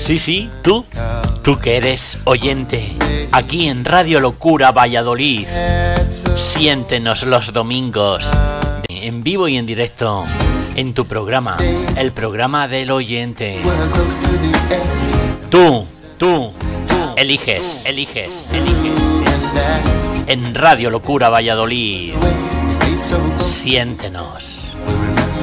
Sí, sí, tú que eres oyente, aquí en Radio Locura Valladolid, siéntenos los domingos, en vivo y en directo, en tu programa, el programa del oyente. Tú, eliges. En Radio Locura Valladolid, siéntenos.